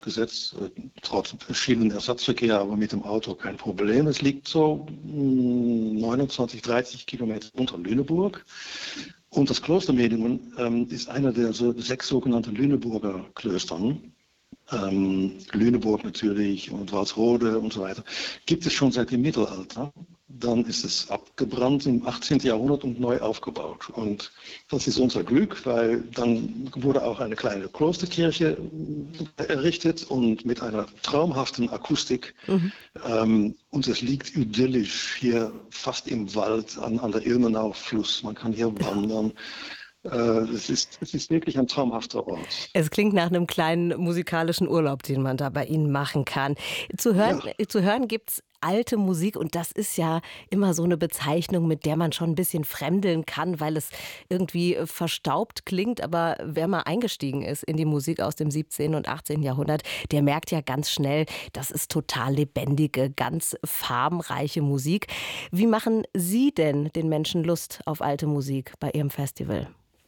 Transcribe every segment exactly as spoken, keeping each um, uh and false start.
Gesetz, äh, trotz verschiedenen Ersatzverkehr, aber mit dem Auto kein Problem. Es liegt so mh, neunundzwanzig, dreißig Kilometer unter Lüneburg. Und das Kloster Medingen ähm, ist einer der so sechs sogenannten Lüneburger Klöstern. Ähm, Lüneburg natürlich und Walsrode und so weiter. Gibt es schon seit dem Mittelalter. Dann ist es abgebrannt im achtzehnten Jahrhundert und neu aufgebaut. Und das ist unser Glück, weil dann wurde auch eine kleine Klosterkirche errichtet und mit einer traumhaften Akustik. Mhm. Ähm, und es liegt idyllisch hier fast im Wald an, an der Ilmenau-Fluss. Man kann hier wandern. Äh, es ist, es ist wirklich ein traumhafter Ort. Es klingt nach einem kleinen musikalischen Urlaub, den man da bei Ihnen machen kann. Zu hören, Ja. zu hören gibt's alte Musik und das ist ja immer so eine Bezeichnung, mit der man schon ein bisschen fremdeln kann, weil es irgendwie verstaubt klingt. Aber wer mal eingestiegen ist in die Musik aus dem siebzehnten und achtzehnten Jahrhundert, der merkt ja ganz schnell, das ist total lebendige, ganz farbenreiche Musik. Wie machen Sie denn den Menschen Lust auf alte Musik bei Ihrem Festival?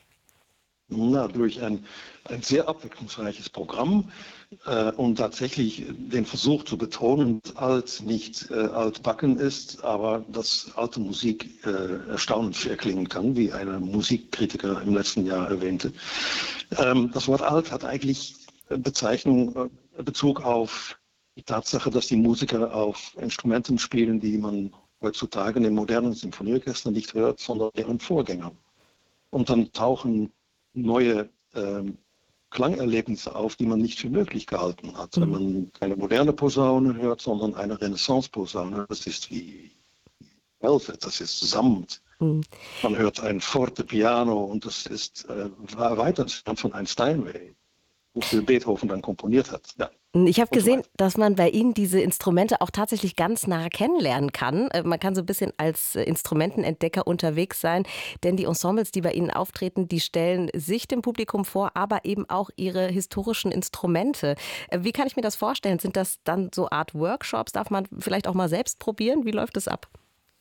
Na, durch ein, ein sehr abwechslungsreiches Programm äh, und tatsächlich den Versuch zu betonen, dass alt nicht äh, altbacken ist, aber dass alte Musik äh, erstaunlich fair klingen kann, wie ein Musikkritiker im letzten Jahr erwähnte. Ähm, das Wort alt hat eigentlich Bezeichnung, äh, Bezug auf die Tatsache, dass die Musiker auf Instrumenten spielen, die man heutzutage in den modernen Symphonieorchestern nicht hört, sondern deren Vorgänger. Und dann tauchen neue ähm, Klangerlebnisse auf, die man nicht für möglich gehalten hat. Wenn man keine moderne Posaune hört, sondern eine Renaissance-Posaune, das ist wie Velvet, das ist Samt. Mhm. Man hört ein Fortepiano und das ist äh, weit entfernt von einem Steinway, wofür Beethoven dann komponiert hat. Ja. Ich habe Und so gesehen, weiter. dass man bei Ihnen diese Instrumente auch tatsächlich ganz nah kennenlernen kann. Äh, Man kann so ein bisschen als äh, Instrumentenentdecker unterwegs sein, denn die Ensembles, die bei Ihnen auftreten, die stellen sich dem Publikum vor, aber eben auch ihre historischen Instrumente. Äh, Wie kann ich mir das vorstellen? Sind das dann so Art Workshops? Darf man vielleicht auch mal selbst probieren? Wie läuft das ab?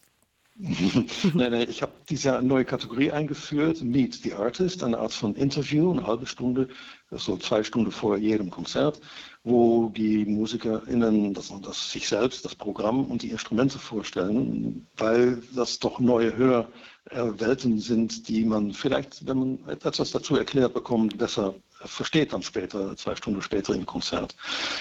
Nein, nein, ich habe diese Jahr eine neue Kategorie eingeführt, Meet the Artist, eine Art von Interview, eine halbe Stunde, so zwei Stunden vor jedem Konzert, wo die MusikerInnen das, das sich selbst, das Programm und die Instrumente vorstellen, weil das doch neue Hörwelten sind, die man vielleicht, wenn man etwas dazu erklärt bekommt, besser versteht dann später, zwei Stunden später im Konzert.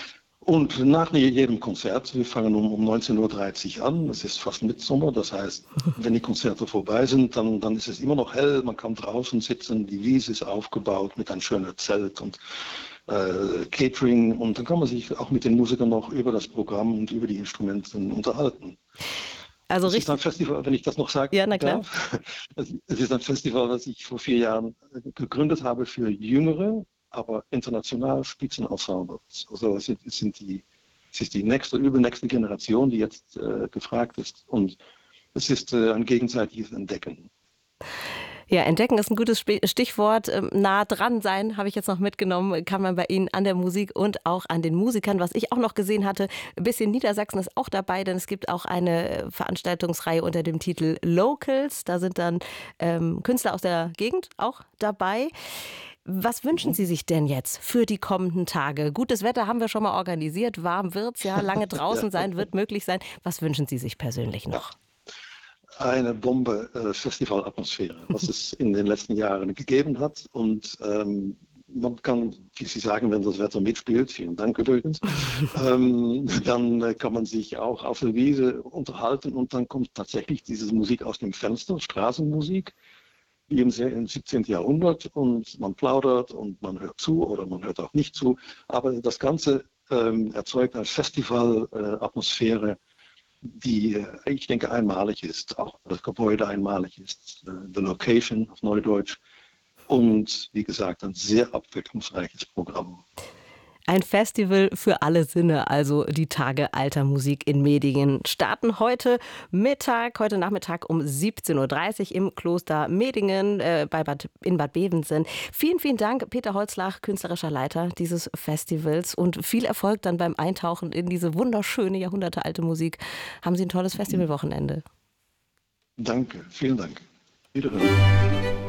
Und nach jedem Konzert, wir fangen um, um neunzehn Uhr dreißig an, es ist fast Mitsommer, das heißt, wenn die Konzerte vorbei sind, dann, dann ist es immer noch hell, man kann draußen sitzen, die Wiese ist aufgebaut mit einem schönen Zelt und äh, Catering und dann kann man sich auch mit den Musikern noch über das Programm und über die Instrumente unterhalten. Also Es ist ein richtig. Festival, wenn ich das noch sagen Ja, na klar. darf. Es ist ein Festival, das ich vor vier Jahren gegründet habe für Jüngere, aber international Spitzenensembles. Also es sind, es sind die, es ist die nächste, übernächste Generation, die jetzt äh, gefragt ist. Und es ist äh, ein gegenseitiges Entdecken. Ja, entdecken ist ein gutes Sp- Stichwort. Ähm, Nah dran sein, habe ich jetzt noch mitgenommen, kann man bei Ihnen an der Musik und auch an den Musikern. Was ich auch noch gesehen hatte, ein bisschen Niedersachsen ist auch dabei, denn es gibt auch eine äh, Veranstaltungsreihe unter dem Titel Locals. Da sind dann ähm, Künstler aus der Gegend auch dabei. Was wünschen Sie sich denn jetzt für die kommenden Tage? Gutes Wetter haben wir schon mal organisiert, warm wird's, ja, lange Ja. draußen sein wird möglich sein. Was wünschen Sie sich persönlich Ja. noch? Eine Bombe äh, Festivalatmosphäre, was es in den letzten Jahren gegeben hat. Und ähm, man kann, wie Sie sagen, wenn das Wetter mitspielt, vielen Dank übrigens, ähm, dann äh, kann man sich auch auf der Wiese unterhalten und dann kommt tatsächlich diese Musik aus dem Fenster, Straßenmusik, wie im, im siebzehnten Jahrhundert und man plaudert und man hört zu oder man hört auch nicht zu. Aber das Ganze ähm, erzeugt eine Festivalatmosphäre, die, äh, ich denke, einmalig ist, auch das Gebäude einmalig ist, äh, the location auf Neudeutsch und wie gesagt, ein sehr abwechslungsreiches Programm. Ein Festival für alle Sinne, also die Tage alter Musik in Medingen, starten heute Mittag, heute Nachmittag um siebzehn Uhr dreißig im Kloster Medingen äh, bei Bad, in Bad Bevensen. Vielen, vielen Dank, Peter Holzlach, künstlerischer Leiter dieses Festivals und viel Erfolg dann beim Eintauchen in diese wunderschöne, jahrhundertealte Musik. Haben Sie ein tolles Festivalwochenende. Danke, vielen Dank. Wiederhören.